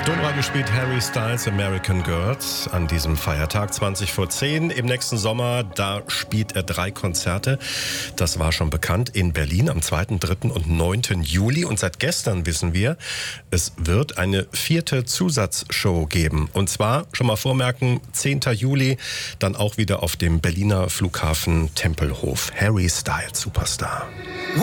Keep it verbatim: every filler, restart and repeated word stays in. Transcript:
Domra spielt Harry Styles American Girls an diesem Feiertag zwanzig vor zehn. Im nächsten Sommer, da spielt er drei Konzerte. Das war schon bekannt in Berlin am zweiten, dritten und neunten Juli. Und seit gestern wissen wir, es wird eine vierte Zusatzshow geben. Und zwar, schon mal vormerken, zehnten Juli, dann auch wieder auf dem Berliner Flughafen Tempelhof. Harry Styles, Superstar.